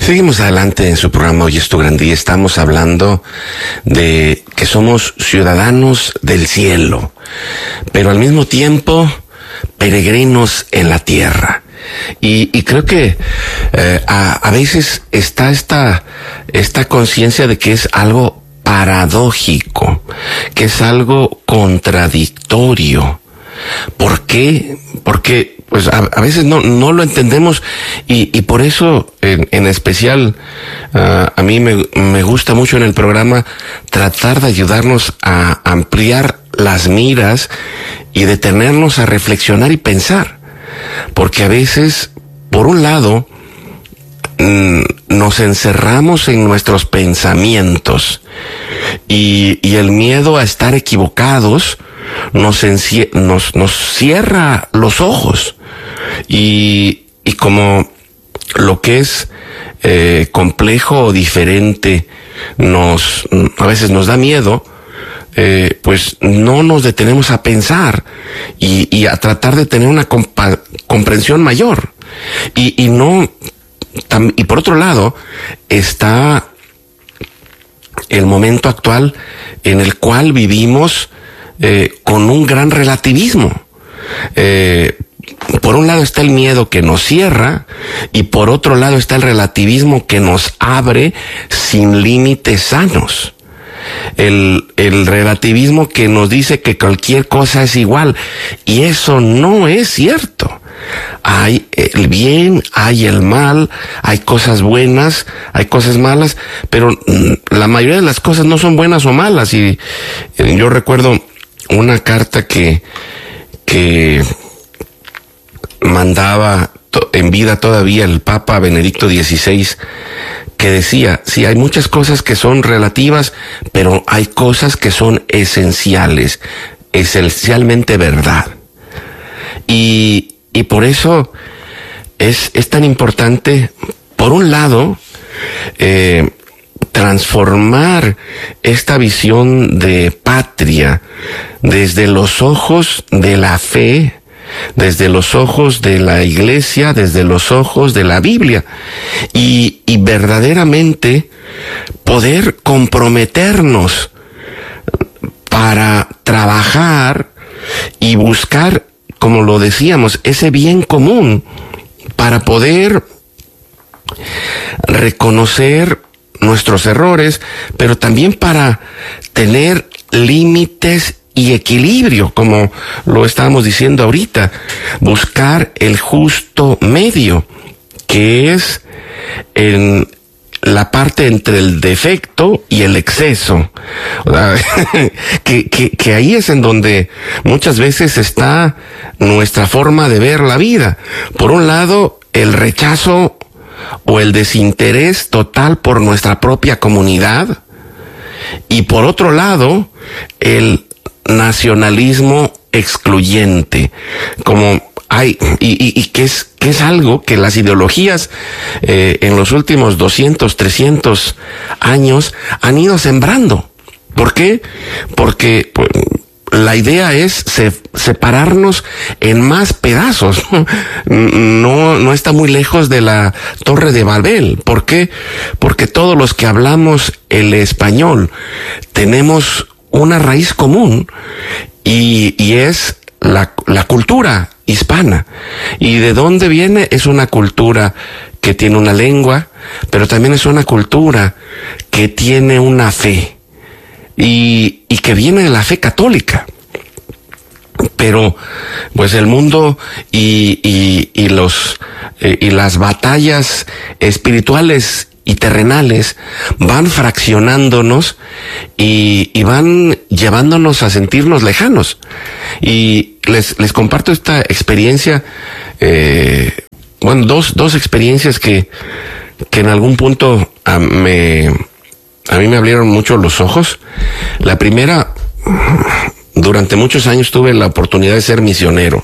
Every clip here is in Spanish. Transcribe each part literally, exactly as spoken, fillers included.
Seguimos adelante en su programa Hoy es tu gran día. Estamos hablando de que somos ciudadanos del cielo, pero al mismo tiempo peregrinos en la tierra. Y, y creo que eh, a, a veces está esta, esta conciencia de que es algo paradójico, que es algo contradictorio. ¿Por qué? Porque pues a, a veces no no lo entendemos y, y por eso en, en especial uh, a mí me, me gusta mucho en el programa tratar de ayudarnos a ampliar las miras y detenernos a reflexionar y pensar, porque a veces por un lado mm, nos encerramos en nuestros pensamientos y, y el miedo a estar equivocados nos, encie- nos, nos cierra los ojos y, y como lo que es eh, complejo o diferente nos, a veces nos da miedo, eh, pues no nos detenemos a pensar y, y a tratar de tener una compa- comprensión mayor y, y no, tam- y por otro lado está el momento actual en el cual vivimos Eh, con un gran relativismo. Eh, por un lado está el miedo que nos cierra y por otro lado está el relativismo que nos abre sin límites sanos. El, el relativismo que nos dice que cualquier cosa es igual y eso no es cierto. Hay el bien, hay el mal, hay cosas buenas, hay cosas malas, pero la mayoría de las cosas no son buenas o malas. Y eh, yo recuerdo una carta que, que mandaba to, en vida todavía el Papa Benedicto dieciséis, que decía, sí, hay muchas cosas que son relativas, pero hay cosas que son esenciales, esencialmente verdad. Y, y por eso es, es tan importante, por un lado, eh, transformar esta visión de patria desde los ojos de la fe, desde los ojos de la iglesia, desde los ojos de la Biblia y, y verdaderamente poder comprometernos para trabajar y buscar, como lo decíamos, ese bien común para poder reconocer nuestros errores, pero también para tener límites y equilibrio, como lo estábamos diciendo ahorita, buscar el justo medio, que es en la parte entre el defecto y el exceso, que, que, que ahí es en donde muchas veces está nuestra forma de ver la vida. Por un lado, el rechazo o el desinterés total por nuestra propia comunidad y por otro lado el nacionalismo excluyente, como hay y, y, y que es que es algo que las ideologías eh, en los últimos doscientos, trescientos años han ido sembrando. ¿Por qué? Porque pues, la idea es se, separarnos en más pedazos. No, no está muy lejos de la Torre de Babel. ¿Por qué? Porque todos los que hablamos el español tenemos una raíz común y, y es la, la cultura hispana. ¿Y de dónde viene? Es una cultura que tiene una lengua, pero también es una cultura que tiene una fe. Y, y que viene de la fe católica. Pero, pues el mundo y, y, y los, eh, y las batallas espirituales y terrenales van fraccionándonos y, y van llevándonos a sentirnos lejanos. Y les, les comparto esta experiencia, eh, bueno, dos, dos experiencias que, que en algún punto a, me, a mí me abrieron mucho los ojos. La primera, durante muchos años tuve la oportunidad de ser misionero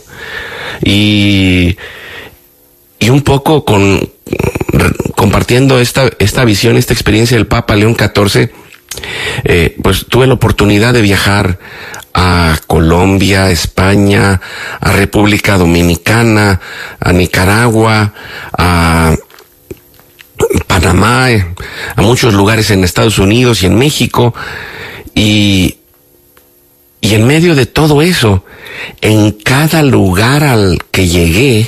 y, y un poco con, compartiendo esta, esta visión, esta experiencia del Papa León catorce, eh, pues tuve la oportunidad de viajar a Colombia, a España, a República Dominicana, a Nicaragua, a Panamá, Panamá, a muchos lugares en Estados Unidos y en México, y, y en medio de todo eso, en cada lugar al que llegué,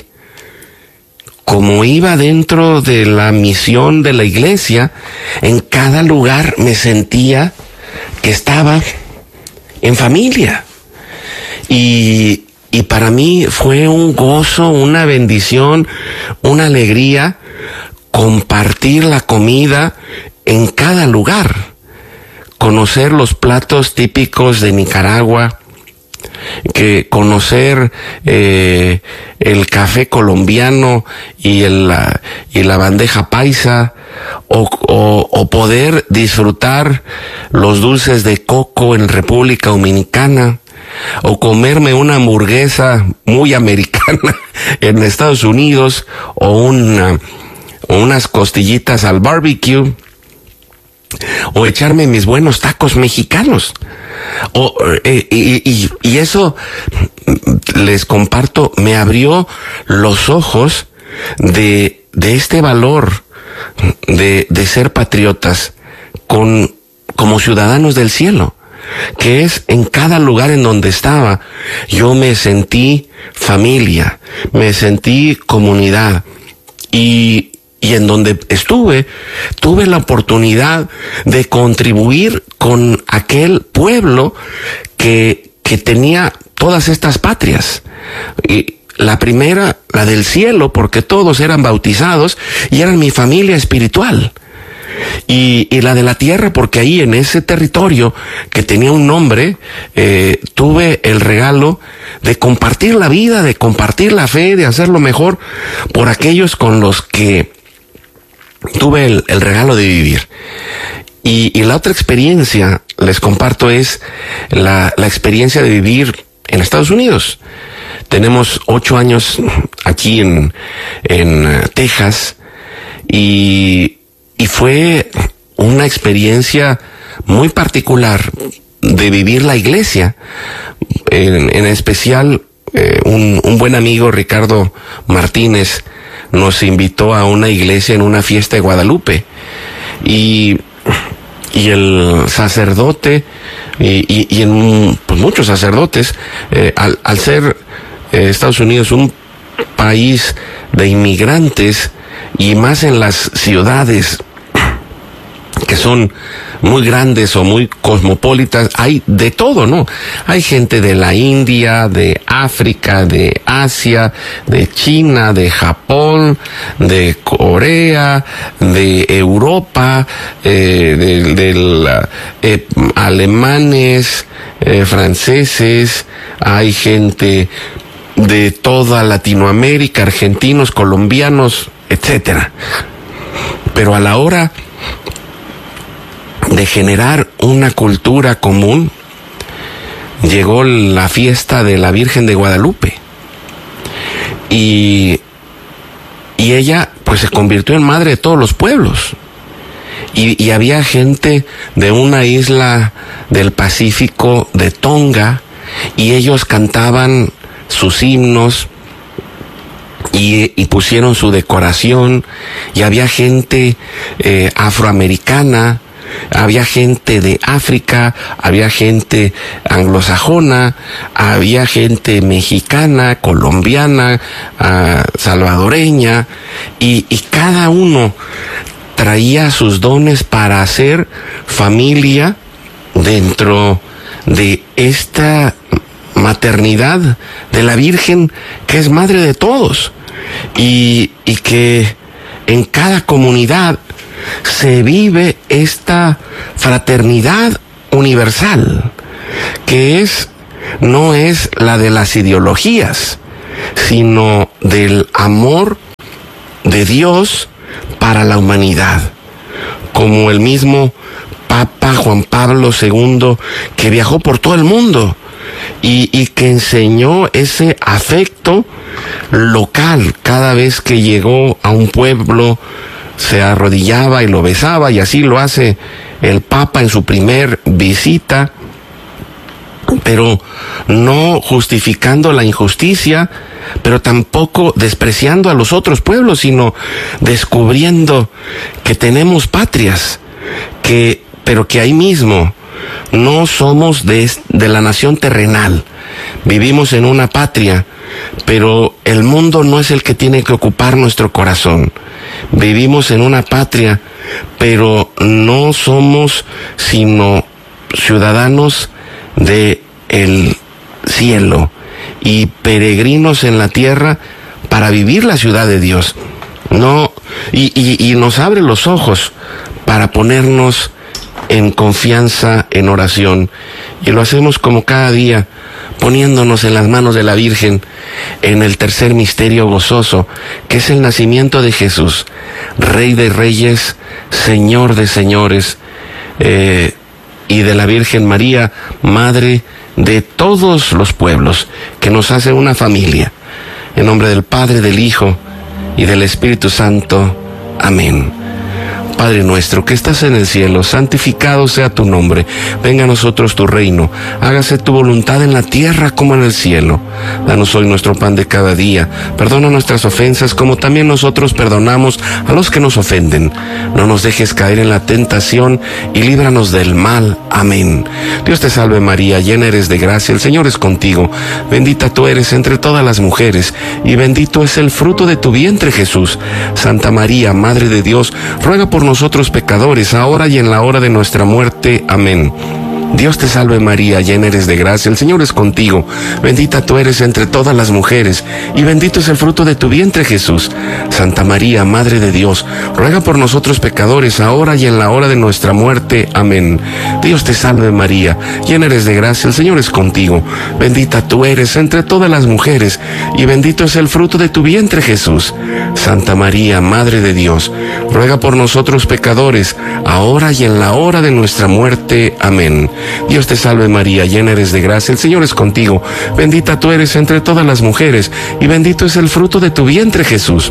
como iba dentro de la misión de la iglesia, en cada lugar me sentía que estaba en familia. Y, y para mí fue un gozo, una bendición, una alegría compartir la comida en cada lugar, conocer los platos típicos de Nicaragua, que conocer eh, el café colombiano y, el, la, y la bandeja paisa, o, o, o poder disfrutar los dulces de coco en República Dominicana, o comerme una hamburguesa muy americana en Estados Unidos, o, una, o unas costillitas al barbecue, o echarme mis buenos tacos mexicanos. O, eh, y, y, y eso, les comparto, me abrió los ojos de, de este valor de, de ser patriotas con, como ciudadanos del cielo, que es en cada lugar en donde estaba, yo me sentí familia, me sentí comunidad, y Y en donde estuve, tuve la oportunidad de contribuir con aquel pueblo que, que tenía todas estas patrias. Y la primera, la del cielo, porque todos eran bautizados y eran mi familia espiritual. Y, y la de la tierra, porque ahí en ese territorio que tenía un nombre, eh, tuve el regalo de compartir la vida, de compartir la fe, de hacerlo mejor por aquellos con los que tuve el, el regalo de vivir. Y, y la otra experiencia, les comparto, es la, la experiencia de vivir en Estados Unidos. Tenemos ocho años aquí en, en Texas, y, y fue una experiencia muy particular de vivir la iglesia. En, en especial, eh, un, un buen amigo, Ricardo Martínez, nos invitó a una iglesia en una fiesta de Guadalupe, y, y el sacerdote y, y, y en pues muchos sacerdotes, eh, al, al ser eh, Estados Unidos un país de inmigrantes, y más en las ciudades que son muy grandes o muy cosmopolitas, hay de todo, ¿no? Hay gente de la India, de África, de Asia, de China, de Japón, de Corea, de Europa, eh, de, de la, eh, alemanes, eh, franceses, hay gente de toda Latinoamérica, argentinos, colombianos, etcétera. Pero a la hora de generar una cultura común, llegó la fiesta de la Virgen de Guadalupe, y, y ella pues se convirtió en madre de todos los pueblos, y, y había gente de una isla del Pacífico, de Tonga, y ellos cantaban sus himnos y, y pusieron su decoración, y había gente eh, afroamericana, había gente de África, había gente anglosajona, había gente mexicana, colombiana, uh, salvadoreña, y, y cada uno traía sus dones para hacer familia dentro de esta maternidad de la Virgen, que es madre de todos, y, y que en cada comunidad se vive esta fraternidad universal, que es, no es la de las ideologías, sino del amor de Dios para la humanidad. Como el mismo Papa Juan Pablo segundo, que viajó por todo el mundo y, y que enseñó ese afecto local. Cada vez que llegó a un pueblo, se arrodillaba y lo besaba, y así lo hace el Papa en su primer visita. pero no justificando la injusticia, pero tampoco despreciando a los otros pueblos, sino descubriendo que tenemos patrias, que, pero que ahí mismo no somos de, de la nación terrenal. Vivimos en una patria, pero el mundo no es el que tiene que ocupar nuestro corazón. Vivimos en una patria, pero no somos sino ciudadanos de el cielo y peregrinos en la tierra para vivir la ciudad de Dios. No, y, y, y nos abre los ojos para ponernos en confianza, en oración, y lo hacemos como cada día, poniéndonos en las manos de la Virgen en el tercer misterio gozoso, que es el nacimiento de Jesús, Rey de Reyes, Señor de Señores, eh, y de la Virgen María, Madre de todos los pueblos, que nos hace una familia. En nombre del Padre, del Hijo y del Espíritu Santo. Amén. Padre nuestro que estás en el cielo, santificado sea tu nombre. Venga a nosotros tu reino. Hágase tu voluntad en la tierra como en el cielo. Danos hoy nuestro pan de cada día. Perdona nuestras ofensas como también nosotros perdonamos a los que nos ofenden. No nos dejes caer en la tentación y líbranos del mal. Amén. Dios te salve María, llena eres de gracia, el Señor es contigo. Bendita tú eres entre todas las mujeres y bendito es el fruto de tu vientre Jesús. Santa María, Madre de Dios, ruega por nosotros pecadores, ahora y en la hora de nuestra muerte. Amén. Dios te salve María, llena eres de gracia, el Señor es contigo. Bendita tú eres entre todas las mujeres, y bendito es el fruto de tu vientre Jesús. Santa María, Madre de Dios, ruega por nosotros pecadores, ahora y en la hora de nuestra muerte. Amén. Dios te salve María, llena eres de gracia, el Señor es contigo. Bendita tú eres entre todas las mujeres, y bendito es el fruto de tu vientre Jesús. Santa María, Madre de Dios, ruega por nosotros pecadores, ahora y en la hora de nuestra muerte. Amén. Dios te salve María, llena eres de gracia, el Señor es contigo. Bendita tú eres entre todas las mujeres, y bendito es el fruto de tu vientre Jesús.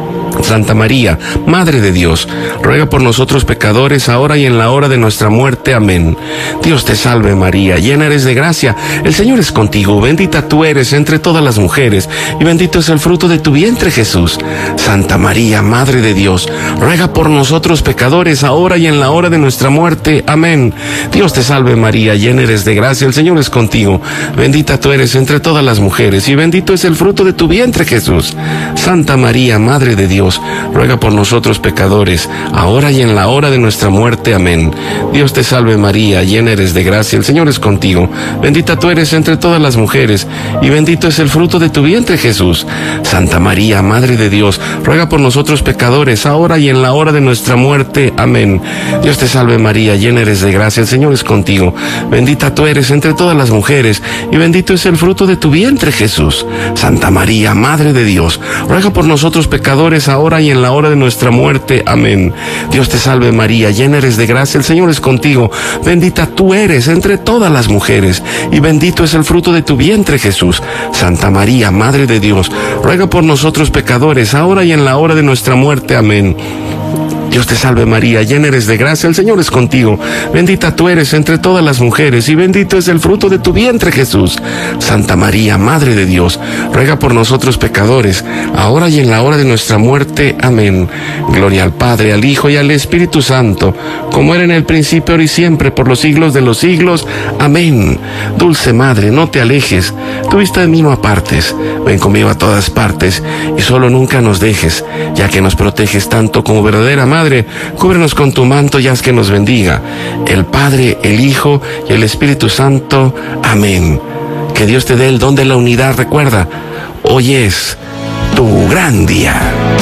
Santa María, Madre de Dios, ruega por nosotros pecadores, ahora y en la hora de nuestra muerte. Amén. Dios te salve María, llena eres de gracia, el Señor es contigo. Bendita tú eres entre todas las mujeres, y bendito es el fruto de tu vientre Jesús. Santa María, Madre de Dios, ruega por nosotros pecadores, ahora y en la hora de nuestra muerte. Amén. Dios te salve María, llena eres de gracia, el Señor es contigo. Bendita tú eres entre todas las mujeres, y bendito es el fruto de tu vientre Jesús. Santa María, Madre de Dios, ruega por nosotros pecadores, ahora y en la hora de nuestra muerte. Amén. Dios te salve María, llena eres de gracia, el Señor es contigo. Bendita tú eres entre todas las mujeres, y bendito es el fruto de tu vientre Jesús. Santa María, Madre de Dios, ruega por nosotros pecadores, ahora y en la hora de nuestra muerte. Amén. Dios te salve María, llena eres de gracia, el Señor es contigo. Bendita tú eres entre todas las mujeres, y bendito es el fruto de tu vientre Jesús. Santa María, Madre de Dios, ruega por nosotros pecadores, ahora y en la hora de nuestra muerte. Amén. Dios te salve María, llena eres de gracia, el Señor es contigo. Bendita tú eres entre todas las mujeres, y bendito es el fruto de tu vientre Jesús. Santa María, Madre de Dios, ruega por nosotros pecadores, ahora y en la hora de nuestra muerte. Amén. Dios te salve María, llena eres de gracia, el Señor es contigo. Bendita tú eres entre todas las mujeres, y bendito es el fruto de tu vientre Jesús. Santa María, Madre de Dios, ruega por nosotros pecadores, ahora y en la hora de nuestra muerte. Amén. Gloria al Padre, al Hijo y al Espíritu Santo, como era en el principio, ahora y siempre, por los siglos de los siglos. Amén. Dulce Madre, no te alejes, tu vista de mí no apartes. Ven conmigo a todas partes, y solo nunca nos dejes, ya que nos proteges tanto como verdadera Madre. Madre, cúbrenos con tu manto y haz que nos bendiga el Padre, el Hijo y el Espíritu Santo. Amén. Que Dios te dé el don de la unidad. Recuerda, hoy es tu gran día.